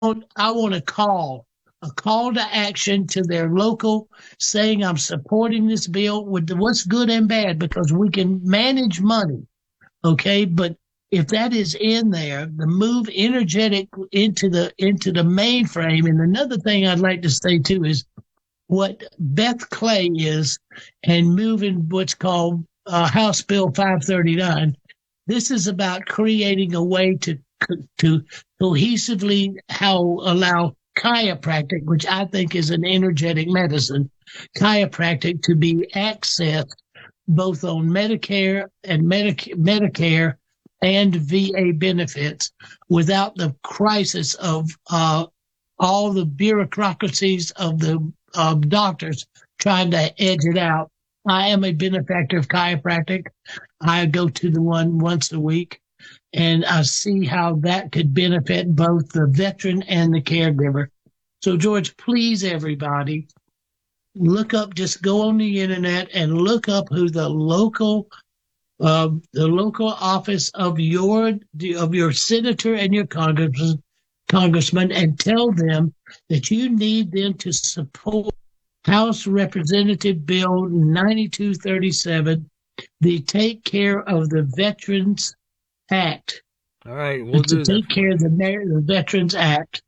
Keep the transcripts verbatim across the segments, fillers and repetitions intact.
I want a call, a call to action to their local saying I'm supporting this bill with the, what's good and bad because we can manage money. Okay. But if that is in there, the move energetic into the, into the mainframe. And another thing I'd like to say too is what Beth Clay is and moving what's called uh, House Bill five thirty-nine. This is about creating a way to to cohesively how allow chiropractic, which I think is an energetic medicine, chiropractic to be accessed both on Medicare and Medic- Medicare and V A benefits without the crisis of uh, all the bureaucracies of the of doctors trying to edge it out. I am a benefactor of chiropractic. I go to the one once a week, and I see how that could benefit both the veteran and the caregiver. So, George, please, everybody, look up, just go on the internet and look up who the local uh, the local office of your of your senator and your congressman, congressman and tell them that you need them to support House Representative Bill ninety-two thirty-seven, the Take Care of the Veterans Act. All right, we'll to do take that. care of the, the Veterans Act.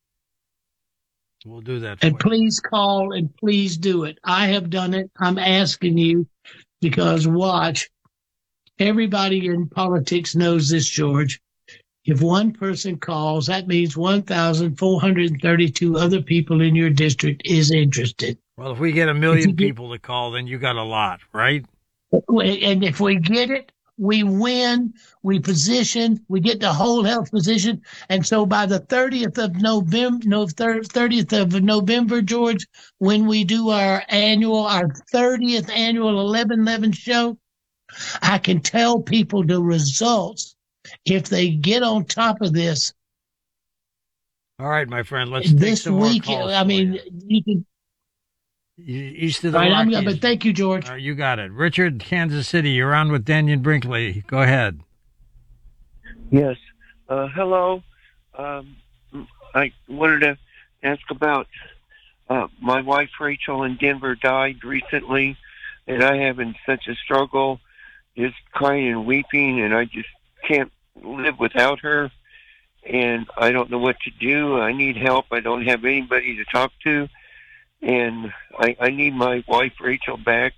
We'll do that. And for please you. call and please do it. I have done it. I'm asking you because watch, everybody in politics knows this, George. If one person calls, that means one thousand four hundred thirty-two other people in your district is interested. Well, if we get a million get, people to call, then you got a lot, right? And if we get it, we win, we position, we get the whole health position. And so by the thirtieth of November, no, thirtieth of November, George, when we do our annual, our thirtieth annual eleven eleven show, I can tell people the results if they get on top of this. All right, my friend, let's this take some week. more calls. I mean, you. you can. East of the All right, Rockies. I'm, but thank you, George. Uh, you got it. Richard, Kansas City, you're on with Daniel Brinkley. Go ahead. Yes. Uh, hello. Um, I wanted to ask about uh, my wife, Rachel, in Denver died recently, and I have in such a struggle, just crying and weeping, and I just can't live without her, and I don't know what to do. I need help. I don't have anybody to talk to. And I, I need my wife, Rachel, back.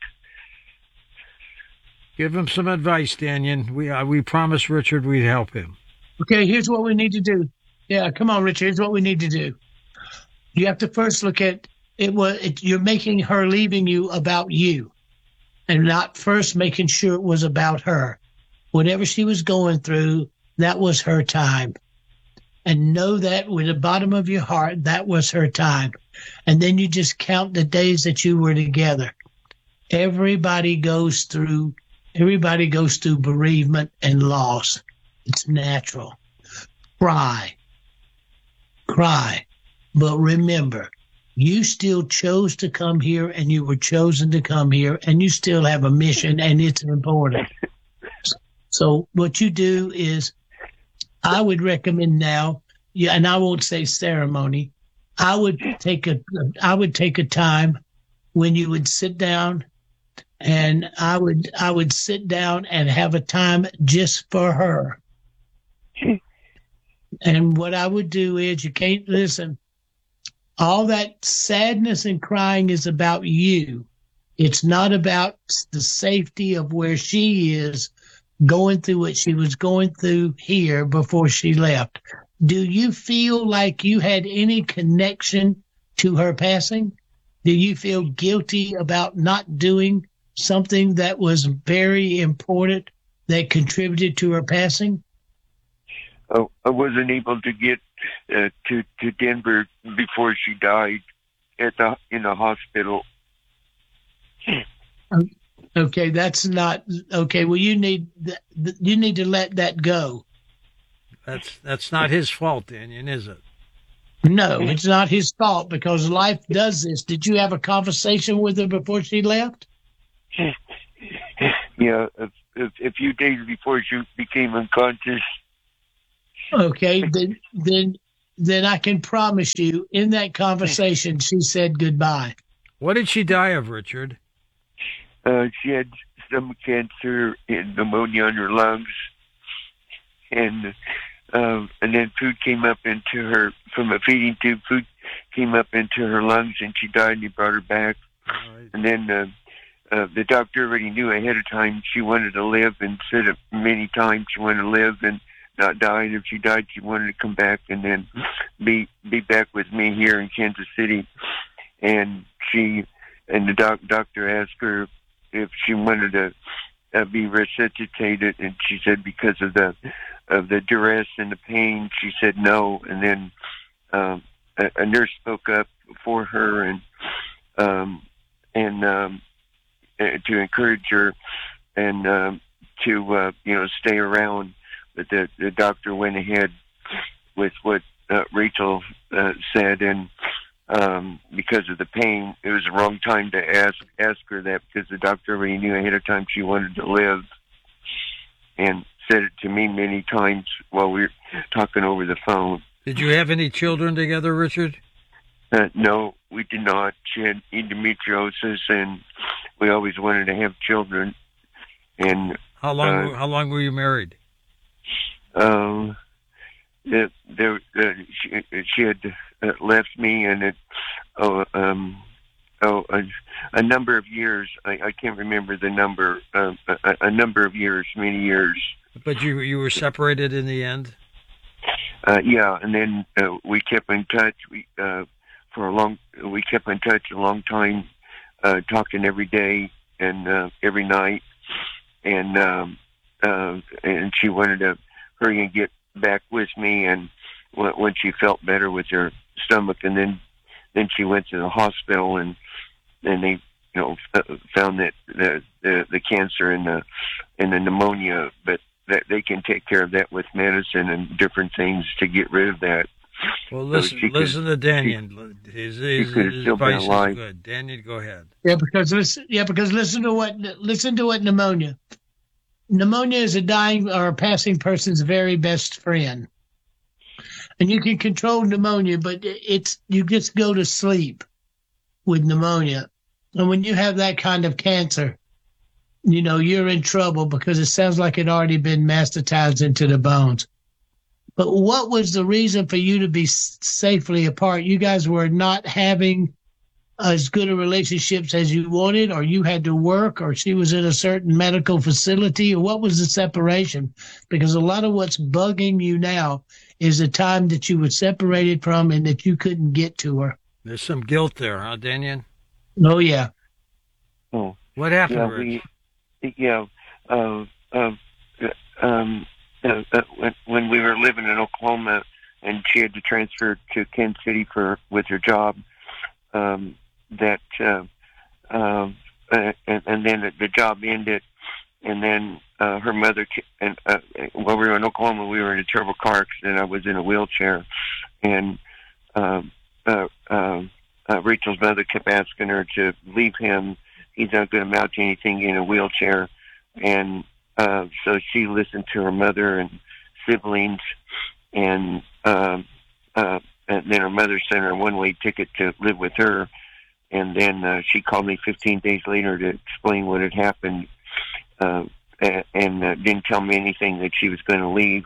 Give him some advice, Daniel. We uh, we promised Richard we'd help him. Okay, here's what we need to do. Yeah, come on, Richard. Here's what we need to do. You have to first look at it. Was it, you're making her leaving you about you, and not first making sure it was about her. Whatever she was going through, that was her time. And know that with the bottom of your heart, that was her time. And then you just count the days that you were together. Everybody goes through, everybody goes through bereavement and loss. It's natural. Cry. Cry. But remember, you still chose to come here and you were chosen to come here and you still have a mission and it's important. So what you do is, I would recommend now, yeah, and I won't say ceremony, I would take a I would take a time when you would sit down, and I would I would sit down and have a time just for her. And what I would do is, you can't listen. All that sadness and crying is about you. It's not about the safety of where she is going through what she was going through here before she left. Do you feel like you had any connection to her passing? Do you feel guilty about not doing something that was very important that contributed to her passing? Oh, I wasn't able to get uh, to to Denver before she died at the in the hospital. Okay, that's not okay. Well, you need you need to let that go. That's that's not his fault, Daniel, is it? No, it's not his fault because life does this. Did you have a conversation with her before she left? Yeah, a, a, a few days before she became unconscious. Okay, then then then I can promise you in that conversation, she said goodbye. What did she die of, Richard? Uh, she had stomach cancer and pneumonia in her lungs, and uh, and then food came up into her from a feeding tube. Food came up into her lungs, and she died. And he brought her back, Right. and then uh, uh, the doctor already knew ahead of time she wanted to live, and said it many times she wanted to live and not die. And if she died, she wanted to come back and then be be back with me here in Kansas City. And she and the doc, doctor asked her if she wanted to uh, be resuscitated, and she said because of the of the duress and the pain, she said no. And then um, a, a nurse spoke up for her and um, and um, uh, to encourage her and um, to uh, you know stay around. But the the doctor went ahead with what uh, Rachel uh, said, and um, because of the pain, it was the wrong time to ask ask her that, because the doctor already knew ahead of time she wanted to live, and said it to me many times while we were talking over the phone. Did you have any children together, Richard? Uh, no, we did not. She had endometriosis, and we always wanted to have children. And How long? Uh, how long were you married? um, the, the, the, she, she had uh, left me, and it, oh, um, oh, a, a number of years. I, I can't remember the number. Uh, a, a number of years, many years. But you you were separated in the end. Uh, yeah, and then uh, we kept in touch. We uh, for a long. We kept in touch a long time, uh, talking every day and uh, every night. And um, uh, and she wanted to hurry and get back with me. And when, when she felt better with her stomach, and then then she went to the hospital, and and they you know f- found that the, the the cancer and the and the pneumonia, but that they can take care of that with medicine and different things to get rid of that. Well, listen, So she listen could- to Daniel. His, his, could have his still been advice is alive. good. Daniel, go ahead. Yeah, because listen, yeah, because listen to what listen to what pneumonia. Pneumonia is a dying or a passing person's very best friend, and you can control pneumonia, but it's you just go to sleep with pneumonia, and when you have that kind of cancer, you know you're in trouble because it sounds like it already been masterized into the bones. But what was the reason for you to be s- safely apart? You guys were not having as good a relationships as you wanted, or you had to work, or she was in a certain medical facility, or what was the separation? Because a lot of what's bugging you now is the time that you were separated from and that you couldn't get to her. There's some guilt there, huh, Daniel? Oh, yeah. Oh, What happened, yeah, Rich? we, yeah, uh, uh, um, uh, uh, when, when we were living in Oklahoma, and she had to transfer to Kansas City for with her job. Um, that uh, uh, uh, and, and then the job ended, and then uh, her mother and uh, while we were in Oklahoma, we were in a terrible car accident. I was in a wheelchair, and uh, uh, uh, uh, Rachel's mother kept asking her to leave him. He's not going to amount to anything in a wheelchair, and uh, so she listened to her mother and siblings, and uh, uh, and then her mother sent her a one-way ticket to live with her. And then uh, she called me fifteen days later to explain what had happened, uh, and uh, didn't tell me anything that she was going to leave.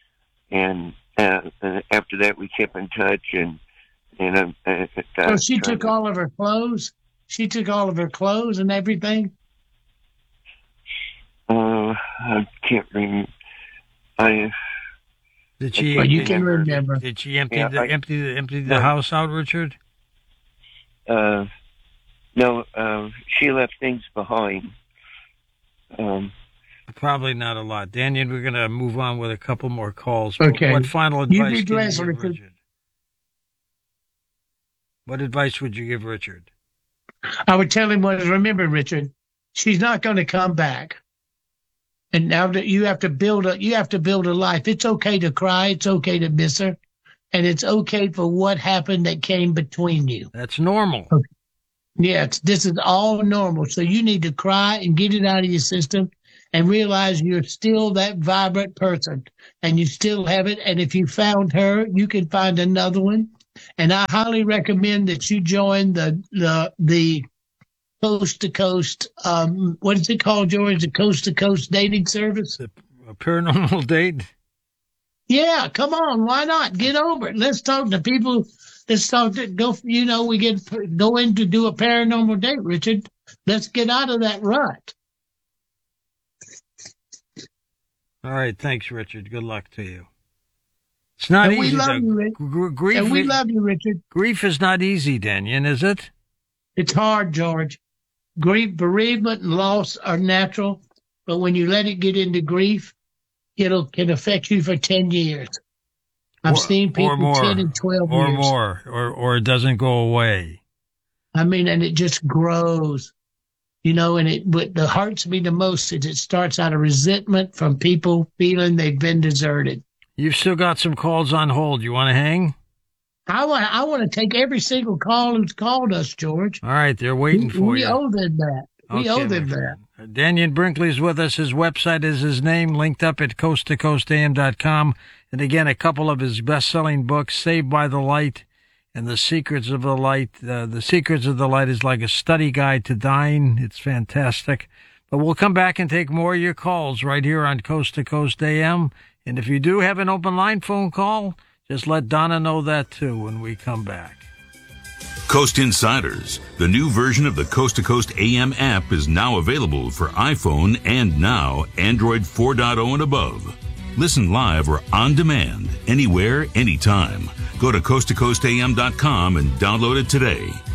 And uh, after that, we kept in touch. And and uh, uh, So she took all of her clothes? She took all of her clothes and everything? Uh, I can't remember. I Did she? Well, you I can remember. remember. Did she empty Yeah, the I- empty the empty the No. house out, Richard? uh, no, uh, she left things behind. Um, Probably not a lot. Daniel, we're going to move on with a couple more calls. But Okay. What final You advice be can you blessed, give Richard. Richard? What advice would you give Richard? I would tell him what, remember, Richard, she's not going to come back. And now that you have to build a, you have to build a life. It's okay to cry. It's okay to miss her. And it's okay for what happened that came between you. That's normal. Yeah, it's, this is all normal. So you need to cry and get it out of your system and realize you're still that vibrant person and you still have it. And if you found her, you can find another one. And I highly recommend that you join the, the, the coast to coast, um, what is it called, George? The coast to coast dating service? A paranormal date? Yeah, come on. Why not? Get over it. Let's talk to people. Let's talk to go, you know, we get, go in to do a paranormal date, Richard. Let's get out of that rut. All right. Thanks, Richard. Good luck to you. It's not and easy. We love to, you, Richard. Gr- grief, and we love you, Richard. Grief is not easy, Daniel, is it? It's hard, George. Grief, bereavement, and loss are natural, but when you let it get into grief, it'll can affect you for ten years. I've or, seen people more, ten and twelve or years. Or more, or, or it doesn't go away. I mean, and it just grows, you know, and it, what the hurts me the most is it starts out of resentment from people feeling they've been deserted. You've still got some calls on hold. You want to hang? I want, I want to take every single call who's called us, George. All right, they're waiting we, for we you. We owe them that. We okay, owe them that. Daniel Brinkley's with us. His website is his name, linked up at coast to coast a m dot com. And again, a couple of his best-selling books, Saved by the Light and The Secrets of the Light. Uh, the Secrets of the Light is like a study guide to dying. It's fantastic. But we'll come back and take more of your calls right here on Coast to Coast A M. And if you do have an open line phone call, just let Donna know that too when we come back. Coast Insiders, the new version of the Coast to Coast A M app, is now available for iPhone and now Android four point oh and above. Listen live or on demand, anywhere, anytime. Go to coast to coast a m dot com and download it today.